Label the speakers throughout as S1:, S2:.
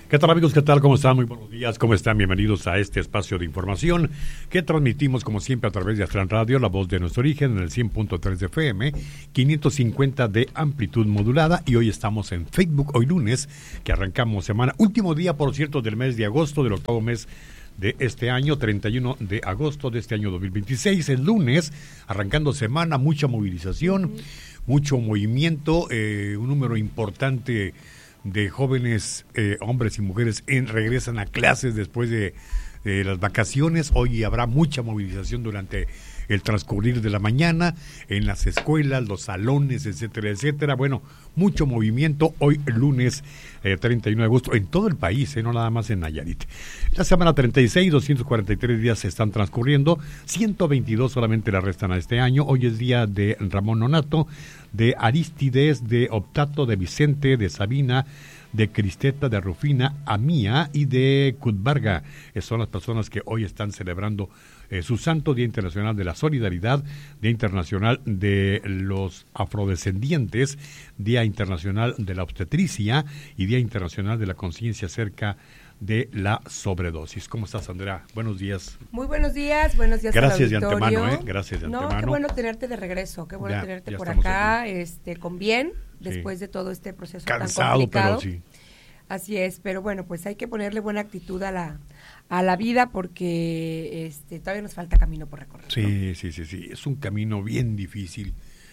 S1: ¿Qué tal, amigos? ¿Qué tal? ¿Cómo están? Muy buenos días. ¿Cómo están? Bienvenidos a este espacio de información que transmitimos, como siempre, a través de Astran Radio, la voz de nuestro origen, en el 100.3 de FM, 550 de amplitud modulada. Y hoy estamos en Facebook, hoy lunes, que arrancamos semana. Último día, por cierto, del mes de agosto, del octavo mes de este año, 31 de agosto de este año 2026. El lunes, arrancando semana, mucha movilización, mucho movimiento, un número importante de jóvenes, hombres y mujeres regresan a clases después de las vacaciones. Hoy habrá mucha movilización durante el transcurrir de la mañana en las escuelas, los salones, etcétera, etcétera. Bueno, mucho movimiento hoy lunes 31 de agosto en todo el país, no nada más en Nayarit. La semana 36, 243 días se están transcurriendo, 122 solamente la restan a este año. Hoy es día de Ramón Nonato, de Aristides, de Optato, de Vicente, de Sabina, de Cristeta, de Rufina, Amía y de Cutbarga. Son las personas que hoy están celebrando su santo, Día Internacional de la Solidaridad, Día Internacional de los Afrodescendientes, Día Internacional de la Obstetricia y Día Internacional de la Conciencia acerca de la sobredosis. ¿Cómo estás, Andrea? Buenos días.
S2: Muy buenos días
S1: Gracias
S2: al
S1: de antemano, gracias de antemano.
S2: Qué bueno tenerte de regreso, qué bueno tenerte por acá, con bien, después de todo este proceso
S1: cansado,
S2: tan complicado.
S1: pero sí.
S2: Así es, pero bueno, pues hay que ponerle buena actitud a la vida porque todavía nos falta camino por recorrer.
S1: Sí, ¿no? Sí, es un camino bien difícil.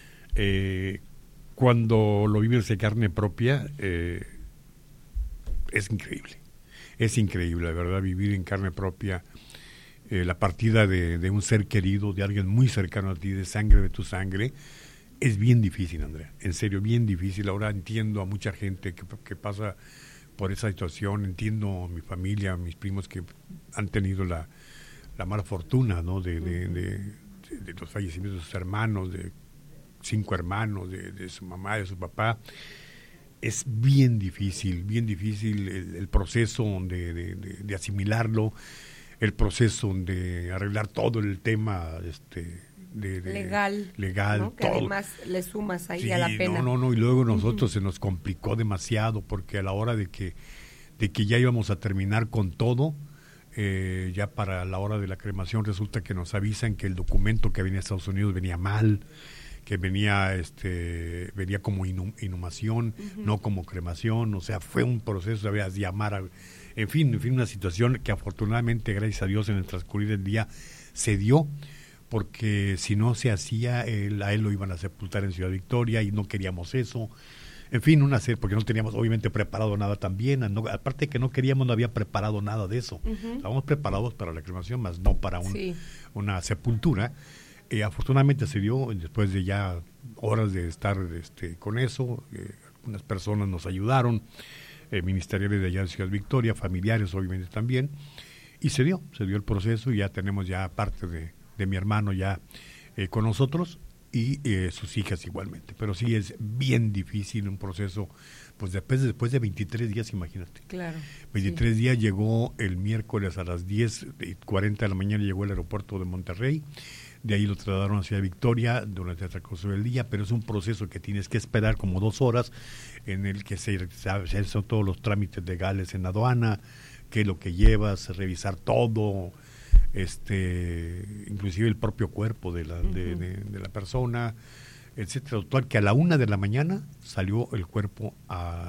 S1: Cuando lo vives de carne propia, es increíble. Es increíble, la verdad, vivir en carne propia la partida de un ser querido, de alguien muy cercano a ti, de sangre de tu sangre. Es bien difícil, Andrea, en serio, bien difícil. Ahora entiendo a mucha gente que pasa por esa situación, entiendo a mi familia, a mis primos que han tenido la mala fortuna, ¿no? de los fallecimientos de sus hermanos, de 5 hermanos, de su mamá, de su papá. Es bien difícil el proceso de asimilarlo, el proceso de arreglar todo el tema
S2: legal, ¿no? Que
S1: todo.
S2: además le sumas ahí
S1: sí,
S2: a la pena.
S1: No, y luego nosotros se nos complicó demasiado porque a la hora de que ya íbamos a terminar con todo, ya para la hora de la cremación resulta que nos avisan que el documento que venía a Estados Unidos venía mal, que venía como inhumación, no como cremación. O sea, fue un proceso de llamar, en fin, una situación que afortunadamente, gracias a Dios, en el transcurrir del día se dio, porque si no se hacía, a él lo iban a sepultar en Ciudad Victoria y no queríamos eso. En fin, porque no teníamos obviamente preparado nada también, aparte que no queríamos, no había preparado nada de eso. Estábamos preparados para la cremación, más no para una sepultura. Afortunadamente se dio después de ya horas de estar con eso. Algunas personas nos ayudaron, ministeriales de allá de Ciudad Victoria, familiares obviamente también, y se dio el proceso y ya tenemos ya parte de mi hermano ya con nosotros y sus hijas igualmente. Pero sí es bien difícil un proceso, pues después de 23 días, imagínate.
S2: Claro.
S1: 23 días, llegó el miércoles a las 10:40 de la mañana, llegó al aeropuerto de Monterrey. De ahí lo trasladaron a Ciudad Victoria durante el transcurso del día, pero es un proceso que tienes que esperar como 2 horas, en el que se hacen todos los trámites legales en la aduana, qué es lo que llevas, revisar todo, inclusive el propio cuerpo de la persona, etcétera. Total, que a la 1 de la mañana salió el cuerpo a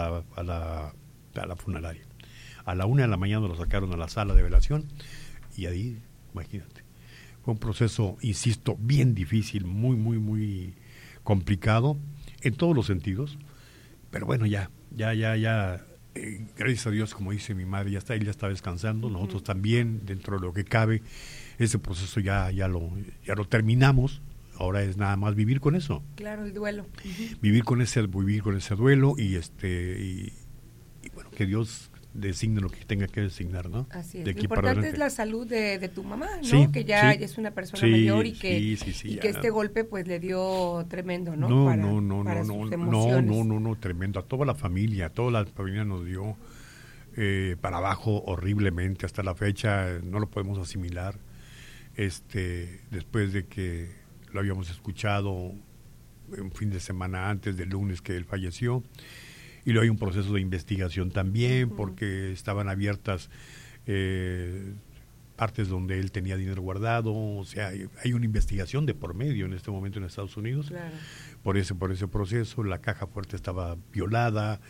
S1: la funeraria. A la 1 de la mañana lo sacaron a la sala de velación y ahí, imagínate. Fue un proceso, insisto, bien difícil, muy, muy, muy complicado en todos los sentidos. Pero bueno, ya, gracias a Dios, como dice mi madre, él ya está descansando, nosotros también, dentro de lo que cabe. Ese proceso ya lo terminamos. Ahora es nada más vivir con eso.
S2: Claro, el duelo.
S1: Vivir con ese duelo y bueno, que Dios designe lo que tenga que designar, ¿no?
S2: Así es.
S1: Lo
S2: importante es la salud de tu mamá, ¿no?
S1: Sí,
S2: que ya es una persona mayor y que este golpe pues le dio tremendo, ¿no? Para sus emociones.
S1: No, tremendo. A toda la familia nos dio para abajo horriblemente. Hasta la fecha no lo podemos asimilar. Después de que lo habíamos escuchado un fin de semana antes del lunes que él falleció, Y luego hay un proceso de investigación también, porque estaban abiertas partes donde él tenía dinero guardado, o sea, hay una investigación de por medio en este momento en Estados Unidos,
S2: Claro.
S1: por ese proceso. La caja fuerte estaba violada,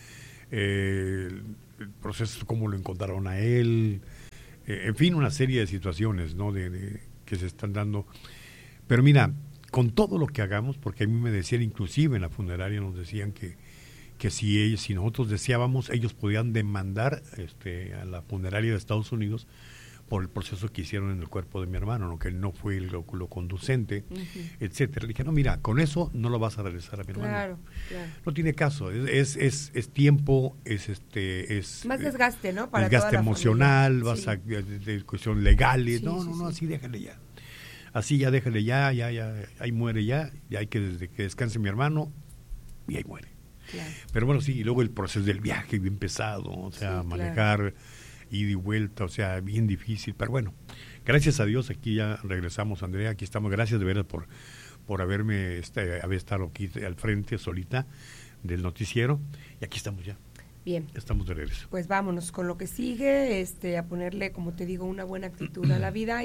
S1: el proceso, cómo lo encontraron a él, en fin, una serie de situaciones, ¿no? Que se están dando. Pero mira, con todo lo que hagamos, porque a mí me decían, inclusive en la funeraria nos decían que si nosotros deseábamos, ellos podían demandar a la funeraria de Estados Unidos por el proceso que hicieron en el cuerpo de mi hermano, ¿no? Que no fue lo conducente, etcétera. Le dije, no, mira, con eso no lo vas a regresar a mi hermano.
S2: Claro.
S1: No tiene caso, es tiempo, es
S2: más desgaste, ¿no? Para
S1: desgaste
S2: toda la
S1: emocional,
S2: familia.
S1: vas a de cuestión legales,
S2: Sí,
S1: no,
S2: sí, sí.
S1: así déjale ya. Así ya déjale ya, ahí muere ya hay que desde que descanse mi hermano, y ahí muere.
S2: Claro.
S1: Pero bueno, sí, y luego el proceso del viaje bien pesado, o sea,
S2: Sí,
S1: manejar ida y vuelta, o sea, bien difícil, pero bueno, gracias a Dios aquí ya regresamos, Andrea, aquí estamos, gracias de veras por haber estado aquí al frente solita del noticiero, y aquí estamos ya.
S2: Bien.
S1: Estamos de regreso.
S2: Pues vámonos con lo que sigue, a ponerle, como te digo, una buena actitud a la vida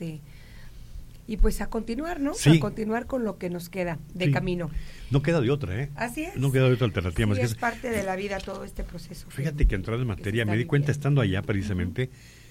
S2: y pues a continuar, ¿no?
S1: Sí.
S2: A continuar con lo que nos queda de
S1: Sí.
S2: camino.
S1: No queda de otra, ¿eh?
S2: Así es.
S1: No queda de otra alternativa.
S2: Sí,
S1: más que
S2: es parte de la vida todo este proceso.
S1: Fíjate que entrando en materia, me di cuenta
S2: viviendo.
S1: estando allá precisamente,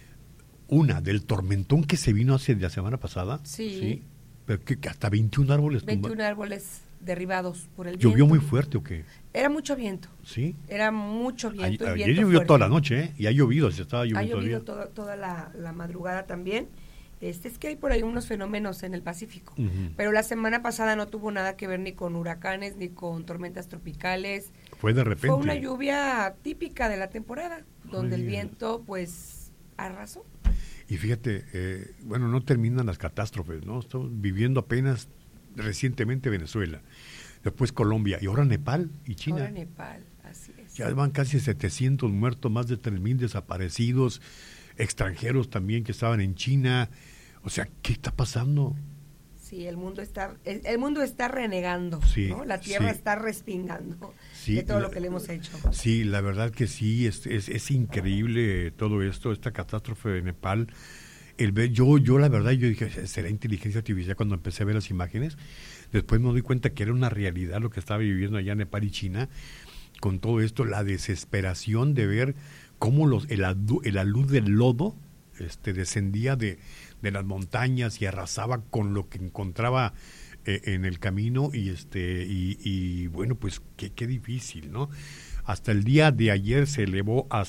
S1: del tormentón que se vino hace la semana pasada.
S2: Sí.
S1: Pero que hasta 21 árboles
S2: 21 árboles derribados por el
S1: ¿Llovió
S2: viento.
S1: muy fuerte o qué?
S2: Era mucho viento.
S1: Sí.
S2: Era mucho viento. y
S1: Ayer
S2: viento
S1: llovió
S2: fuerte.
S1: toda la noche, ¿eh? Y ha llovido, se estaba lloviendo
S2: Ha llovido
S1: todavía.
S2: toda la madrugada también. Es que hay por ahí unos fenómenos en el Pacífico, pero la semana pasada no tuvo nada que ver ni con huracanes, ni con tormentas tropicales.
S1: Fue de repente.
S2: Fue una lluvia típica de la temporada, donde el
S1: Oye.
S2: viento, pues, arrasó.
S1: Y fíjate, no terminan las catástrofes, ¿no? Estamos viviendo apenas recientemente Venezuela, después Colombia, y ahora Nepal y China.
S2: Ahora Nepal, así es.
S1: Ya van casi 700 muertos, más de 3,000 desaparecidos, extranjeros también que estaban en China. O sea, ¿qué está pasando?
S2: Sí, el mundo está renegando,
S1: Sí,
S2: ¿no? La tierra
S1: sí.
S2: está respingando
S1: Sí,
S2: de todo lo que le hemos hecho.
S1: Sí, la verdad que sí, es increíble todo esto, esta catástrofe de Nepal. Yo la verdad, yo dije, ¿será inteligencia artificial? Cuando empecé a ver las imágenes, después me doy cuenta que era una realidad lo que estaba viviendo allá en Nepal y China, con todo esto, la desesperación de ver cómo la luz del lodo descendía de las montañas y arrasaba con lo que encontraba en el camino, y bueno, pues qué difícil, ¿no? Hasta el día de ayer se elevó a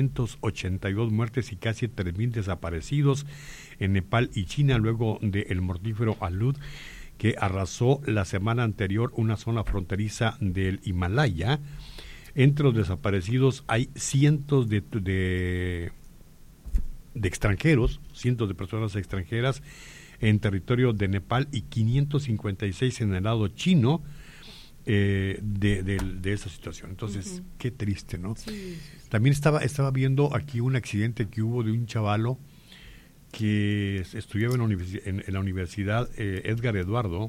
S1: 682 muertes y casi 3,000 desaparecidos en Nepal y China, luego del mortífero alud que arrasó la semana anterior una zona fronteriza del Himalaya. Entre los desaparecidos hay cientos de extranjeros, cientos de personas extranjeras en territorio de Nepal y 556 en el lado chino de esa situación. Entonces, qué triste, ¿no?
S2: Sí.
S1: También estaba viendo aquí un accidente que hubo de un chavalo que estudiaba en la universidad Edgar Eduardo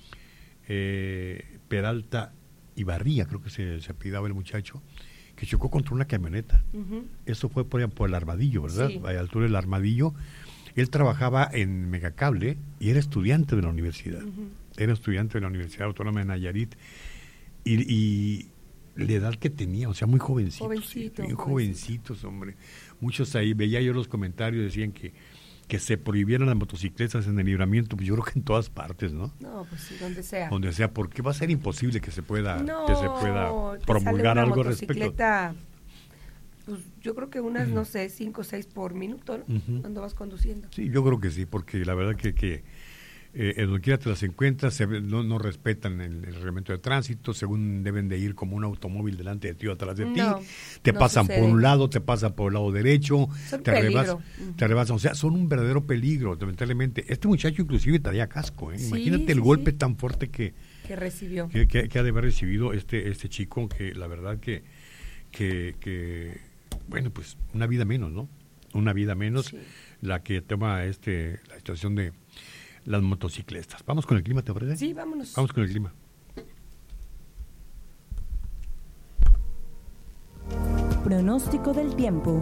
S1: Peralta Ibarría, creo que se apellidaba el muchacho, que chocó contra una camioneta. Eso fue por el Armadillo, ¿verdad?
S2: Sí.
S1: A la altura del Armadillo. Él trabajaba en Megacable y era estudiante de la universidad. Era estudiante de la Universidad Autónoma de Nayarit. Y la edad que tenía, o sea, muy jovencito. Bien jovencitos, hombre. Muchos ahí, veía yo los comentarios, decían que se prohibieran las motocicletas en el Libramiento, pues yo creo que en todas partes, ¿no?
S2: No, pues sí, donde sea.
S1: Donde sea, porque va a ser imposible que se pueda
S2: te
S1: promulgar
S2: sale una
S1: algo al respecto.
S2: motocicleta, pues yo creo que unas, no sé, 5 o 6 por minuto, ¿no? Cuando vas conduciendo.
S1: Sí, yo creo que sí, porque la verdad que en donde quiera te las encuentras, no respetan el reglamento de tránsito, según deben de ir como un automóvil delante de ti o atrás de ti, te pasan por un lado, te pasan por el lado derecho, te rebasan, o sea, son un verdadero peligro, lamentablemente. Este muchacho inclusive traía casco, ¿eh?
S2: Sí,
S1: Imagínate el golpe tan fuerte que
S2: recibió.
S1: Que ha de haber recibido este chico, que la verdad que bueno, pues una vida menos, ¿no? Una vida menos, sí, la que toma la situación de las motocicletas. ¿Vamos con el clima, te parece?
S2: Sí, vámonos.
S1: Vamos con el clima.
S3: pronóstico del tiempo.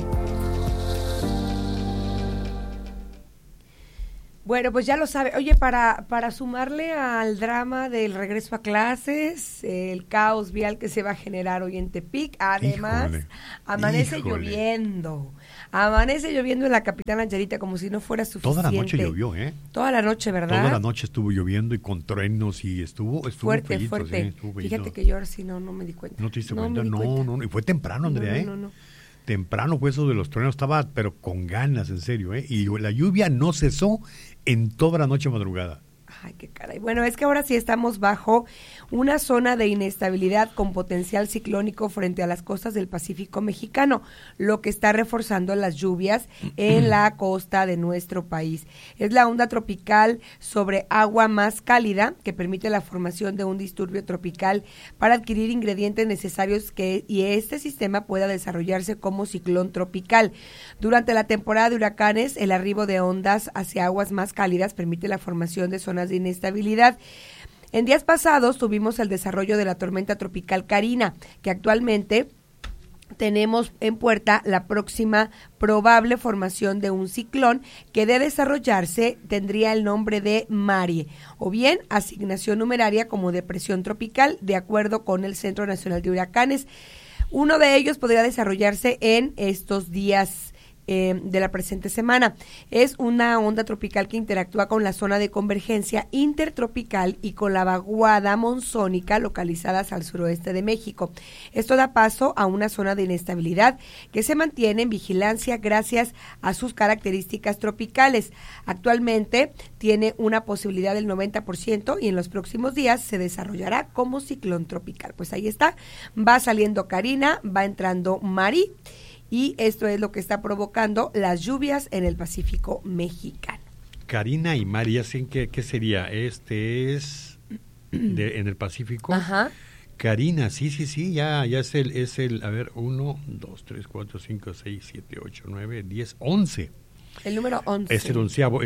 S2: Bueno, pues ya lo sabe. Oye, para sumarle al drama del regreso a clases, el caos vial que se va a generar hoy en Tepic, además, amanece lloviendo. Amanece lloviendo en la capital Angelita como si no fuera suficiente.
S1: Toda la noche llovió, ¿eh?
S2: Toda la noche, ¿verdad?
S1: Toda la noche estuvo lloviendo y con truenos y estuvo
S2: fuerte,
S1: feíto,
S2: fuerte.
S1: Sí, estuvo feíto.
S2: Fíjate que yo ahora sí no me di cuenta.
S1: ¿No te diste cuenta? No. Y fue temprano, Andrea,
S2: No.
S1: Temprano fue eso de los truenos, estaba pero con ganas, en serio, ¿eh? Y la lluvia no cesó en toda la noche madrugada.
S2: Ay, qué caray. Bueno, es que ahora sí estamos bajo una zona de inestabilidad con potencial ciclónico frente a las costas del Pacífico mexicano, lo que está reforzando las lluvias en la costa de nuestro país. Es la onda tropical sobre agua más cálida que permite la formación de un disturbio tropical para adquirir ingredientes necesarios y este sistema pueda desarrollarse como ciclón tropical. Durante la temporada de huracanes, el arribo de ondas hacia aguas más cálidas permite la formación de zonas de inestabilidad. En días pasados tuvimos el desarrollo de la tormenta tropical Karina, que actualmente tenemos en puerta la próxima probable formación de un ciclón que de desarrollarse tendría el nombre de Mari, o bien asignación numeraria como depresión tropical, de acuerdo con el Centro Nacional de Huracanes. Uno de ellos podría desarrollarse en estos días de la presente semana. Es una onda tropical que interactúa con la zona de convergencia intertropical y con la vaguada monzónica localizadas al suroeste de México. Esto da paso a una zona de inestabilidad que se mantiene en vigilancia gracias a sus características tropicales. Actualmente tiene una posibilidad del 90% y en los próximos días se desarrollará como ciclón tropical. Pues ahí está, va saliendo Karina, va entrando Mari, y esto es lo que está provocando las lluvias en el Pacífico mexicano.
S1: Karina y Mari, ¿qué sería? Este es en el Pacífico.
S2: Ajá.
S1: Karina, sí, ya es el, a ver, 1, 2, 3, 4, 5, 6, 7, 8, 9, 10, 11.
S2: El número 11.
S1: Es el onceavo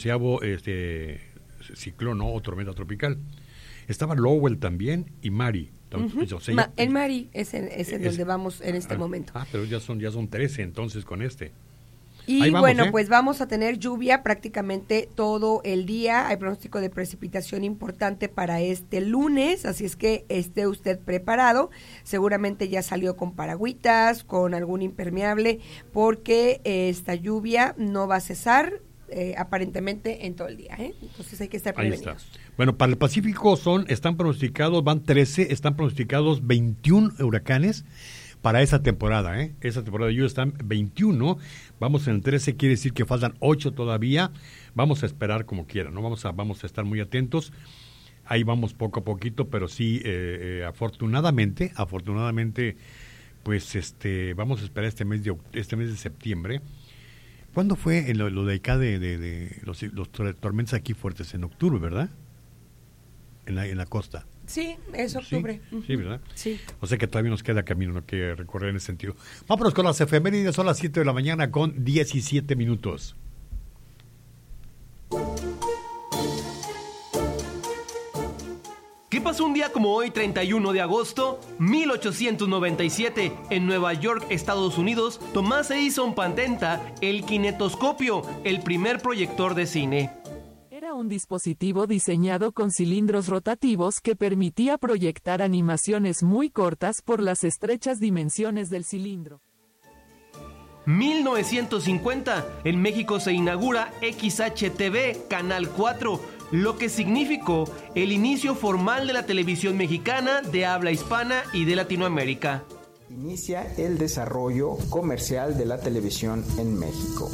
S1: ciclón, ¿no? O tormenta tropical. Estaba Lowell también y Mari.
S2: El Mari es donde vamos en este momento.
S1: Pero ya son 13 entonces con este.
S2: Y vamos, bueno, pues vamos a tener lluvia prácticamente todo el día. Hay pronóstico de precipitación importante para este lunes, así es que esté usted preparado. Seguramente ya salió con paragüitas, con algún impermeable, porque esta lluvia no va a cesar aparentemente en todo el día, ¿eh? Entonces hay que estar prevenidos.
S1: Ahí está. Bueno, para el Pacífico están pronosticados 21 huracanes para esa temporada, ¿eh? Esa temporada de lluvia están 21, vamos en el 13, quiere decir que faltan 8 todavía. Vamos a esperar como quiera, ¿no? Vamos a estar muy atentos. Ahí vamos poco a poquito, pero sí, afortunadamente, pues vamos a esperar este mes de septiembre. ¿Cuándo fue lo de acá de los tormentas aquí fuertes? En octubre, ¿verdad? En la costa.
S2: Sí, es octubre.
S1: Sí, ¿verdad?
S2: Sí.
S1: O sea que todavía nos queda camino, ¿no?, que recorrer en ese sentido. Vámonos con las efemérides, son las 7 de la mañana con 17 minutos.
S4: ¿Qué pasó un día como hoy, 31 de agosto? 1897, en Nueva York, Estados Unidos, Thomas Edison patenta el kinetoscopio, el primer proyector de cine.
S5: Era un dispositivo diseñado con cilindros rotativos que permitía proyectar animaciones muy cortas por las estrechas dimensiones del cilindro.
S4: 1950, en México se inaugura XHTV, Canal 4, lo que significó el inicio formal de la televisión mexicana de habla hispana y de Latinoamérica.
S6: Inicia el desarrollo comercial de la televisión en México.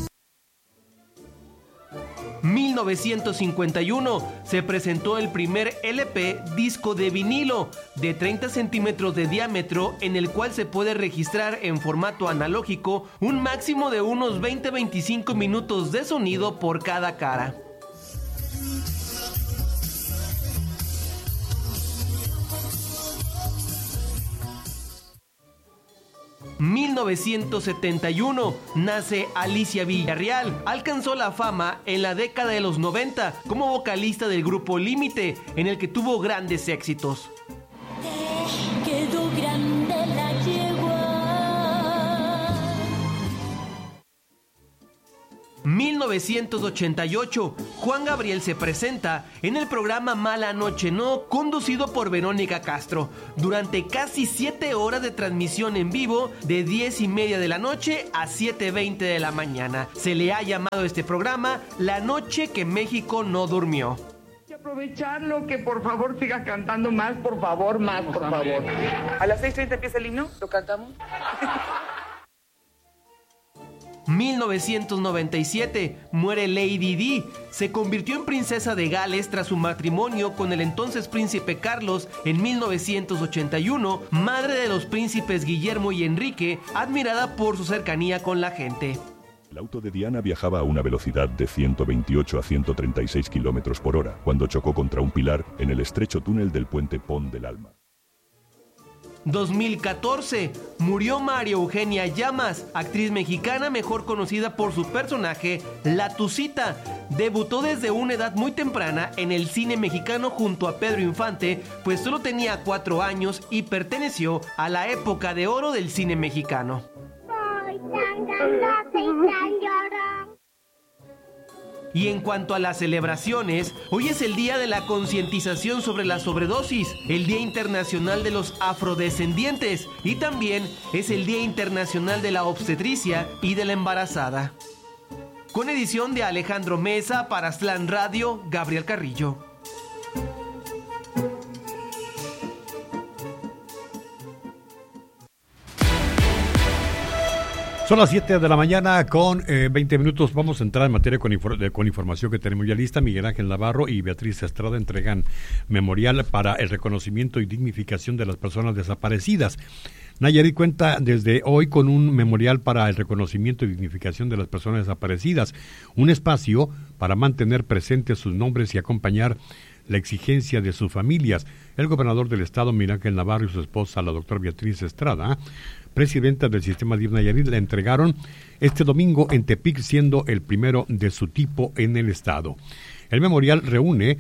S4: 1951 se presentó el primer LP disco de vinilo de 30 centímetros de diámetro, en el cual se puede registrar en formato analógico un máximo de unos 20-25 minutos de sonido por cada cara. 1971 nace Alicia Villarreal. Alcanzó la fama en la década de los 90 como vocalista del grupo Límite, en el que tuvo grandes éxitos.
S7: Quedó grande la yegua
S4: 1988, Juan Gabriel se presenta en el programa Mala Noche No, conducido por Verónica Castro, durante casi 7 horas de transmisión en vivo de 10:30 de la noche a 7:20 de la mañana. Se le ha llamado a este programa La Noche que México no durmió.
S3: Aprovecharlo, que por favor siga cantando más, por favor, más, por favor. A las 6:30 empieza el himno, ¿lo cantamos?
S4: 1997, muere Lady Di. Se convirtió en princesa de Gales tras su matrimonio con el entonces príncipe Carlos en 1981, madre de los príncipes Guillermo y Enrique, admirada por su cercanía con la gente.
S7: El auto de Diana viajaba a una velocidad de 128 a 136 kilómetros por hora cuando chocó contra un pilar en el estrecho túnel del puente Pont del Alma.
S4: 2014, murió María Eugenia Llamas, actriz mexicana mejor conocida por su personaje La Tucita. Debutó desde una edad muy temprana en el cine mexicano junto a Pedro Infante, pues solo tenía 4 años y perteneció a la época de oro del cine mexicano.
S8: Soy tan grande y tan llorón.
S4: Y en cuanto a las celebraciones, hoy es el día de la concientización sobre la sobredosis, el Día Internacional de los Afrodescendientes y también es el Día Internacional de la Obstetricia y de la Embarazada. Con edición de Alejandro Mesa para Aztlán Radio, Gabriel Carrillo.
S1: Son las 7 de la mañana con 20 minutos. Vamos a entrar en materia con información que tenemos ya lista. Miguel Ángel Navarro y Beatriz Estrada entregan memorial para el reconocimiento y dignificación de las personas desaparecidas. Nayarit cuenta desde hoy con un memorial para el reconocimiento y dignificación de las personas desaparecidas, un espacio para mantener presentes sus nombres y acompañar la exigencia de sus familias. El gobernador del estado, Miguel Ángel Navarro, y su esposa, la doctora Beatriz Estrada, presidenta del Sistema DIF Nayarit, la entregaron este domingo en Tepic, siendo el primero de su tipo en el estado. El memorial reúne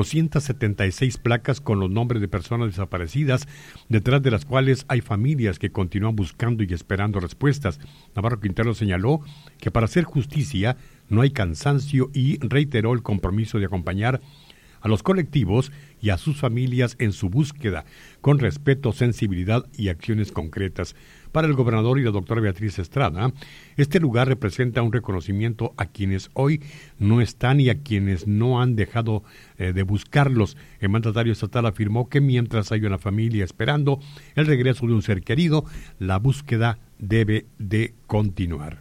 S1: 276 placas con los nombres de personas desaparecidas, detrás de las cuales hay familias que continúan buscando y esperando respuestas. Navarro Quintero señaló que para hacer justicia no hay cansancio y reiteró el compromiso de acompañar a los colectivos y a sus familias en su búsqueda, con respeto, sensibilidad y acciones concretas. Para el gobernador y la doctora Beatriz Estrada, este lugar representa un reconocimiento a quienes hoy no están y a quienes no han dejado de buscarlos. El mandatario estatal afirmó que mientras hay una familia esperando el regreso de un ser querido, la búsqueda debe de continuar.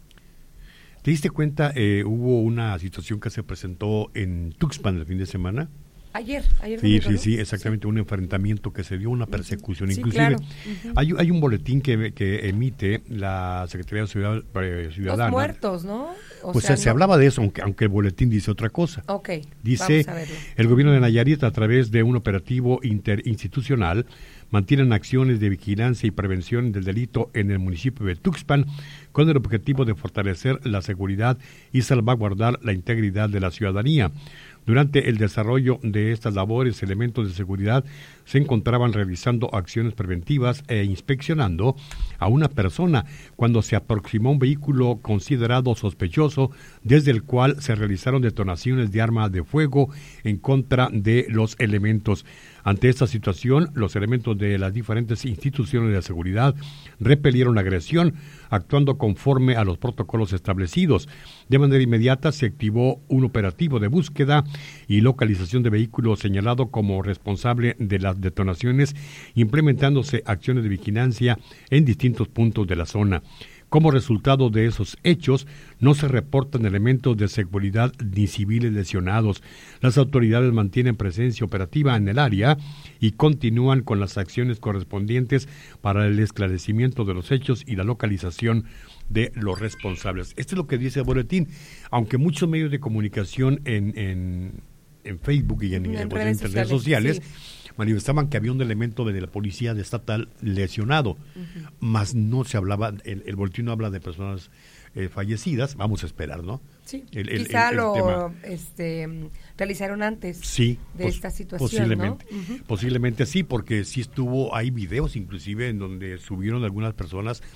S1: ¿Te diste cuenta? Hubo una situación que se presentó en Tuxpan el fin de semana.
S2: Ayer
S1: Sí, exactamente, un enfrentamiento que se dio, una persecución.
S2: Sí,
S1: inclusive
S2: claro.
S1: Hay un boletín que emite la Secretaría de Ciudadana.
S2: Los muertos, ¿no?
S1: Se hablaba de eso, aunque el boletín dice otra cosa.
S2: Ok,
S1: dice, el gobierno de Nayarit, a través de un operativo interinstitucional, mantienen acciones de vigilancia y prevención del delito en el municipio de Tuxpan, con el objetivo de fortalecer la seguridad y salvaguardar la integridad de la ciudadanía. Durante el desarrollo de estas labores, elementos de seguridad se encontraban realizando acciones preventivas e inspeccionando a una persona cuando se aproximó un vehículo considerado sospechoso, desde el cual se realizaron detonaciones de arma de fuego en contra de los elementos. Ante esta situación, los elementos de las diferentes instituciones de seguridad repelieron la agresión, actuando conforme a los protocolos establecidos. De manera inmediata se activó un operativo de búsqueda y localización de vehículo señalado como responsable de las detonaciones, implementándose acciones de vigilancia en distintos puntos de la zona. Como resultado de esos hechos, no se reportan elementos de seguridad ni civiles lesionados. Las autoridades mantienen presencia operativa en el área y continúan con las acciones correspondientes para el esclarecimiento de los hechos y la localización de los responsables. Esto es lo que dice el boletín, aunque muchos medios de comunicación en Facebook y en redes sociales manifestaban que había un elemento de la policía estatal lesionado, mas no se hablaba, el boletín no habla de personas fallecidas. Vamos a esperar, ¿no?
S2: Sí, quizá lo realizaron antes de esta situación,
S1: posiblemente,
S2: ¿no?
S1: Posiblemente sí, porque sí estuvo, hay videos inclusive en donde subieron algunas personas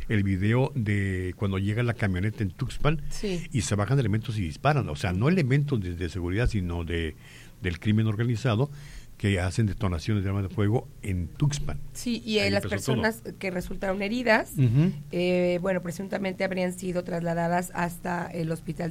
S1: el video de cuando llega la camioneta en Tuxpan y se bajan elementos y disparan. O sea, no elementos de seguridad, sino del crimen organizado, que hacen detonaciones de armas de fuego en Tuxpan.
S2: Sí, y las personas que resultaron heridas, bueno, presuntamente habrían sido trasladadas hasta el hospital